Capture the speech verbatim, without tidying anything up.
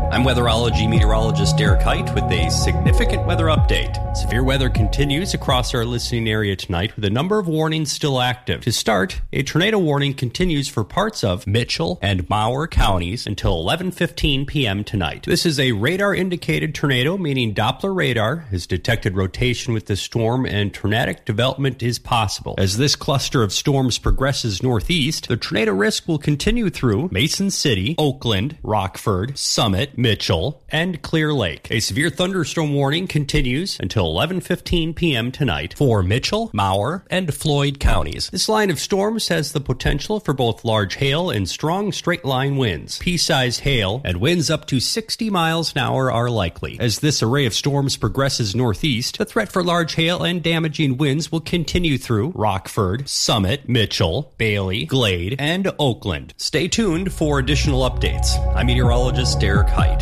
I'm weatherology meteorologist Derek Height with a significant weather update. Severe weather continues across our listening area tonight with a number of warnings still active. To start, a tornado warning continues for parts of Mitchell and Mower counties until eleven fifteen p.m. tonight. This is a radar-indicated tornado, meaning Doppler radar has detected rotation with the storm and tornadic development is possible. As this cluster of storms progresses northeast, the tornado risk will continue through Mason City, Oakland, Rockford, Summit, Mitchell, and Clear Lake. A severe thunderstorm warning continues until eleven fifteen p.m. tonight for Mitchell, Mower, and Floyd counties. This line of storms has the potential for both large hail and strong straight-line winds. Pea-sized hail and winds up to sixty miles an hour are likely. As this array of storms progresses northeast, the threat for large hail and damaging winds will continue through Rockford, Summit, Mitchell, Bailey, Glade, and Oakland. Stay tuned for additional updates. I'm meteorologist Derek Height.